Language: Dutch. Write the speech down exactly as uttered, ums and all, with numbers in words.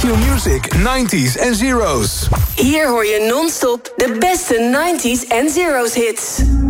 Q Music nineties en zeros. Hier hoor je non-stop de beste nineties en zeros hits.